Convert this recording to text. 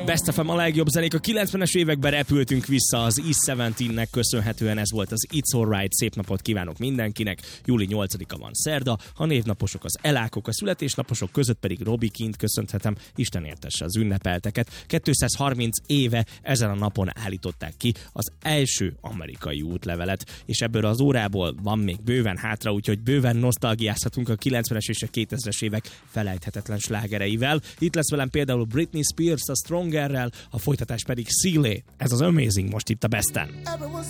Best FM a legjobb zenék. A 90-es években repültünk vissza az East 17-nek köszönhetően. Ez volt az It's Alright. Szép napot kívánok mindenkinek. Júli 8-a van szerda. A névnaposok az elákok, a születésnaposok között pedig Robikint köszönhetem. Isten értesse az ünnepelteket. 230 éve ezen a napon állították ki az első amerikai útlevelet, és ebből az órából van még bőven hátra, úgyhogy bőven nosztalgiázhatunk a 90-es és a 2000-es évek felejthetetlen slágereivel. Itt lesz velem például Britney Spears a Stronger-rel, a folytatás pedig Seeley. Ez az Amazing most itt a Besten.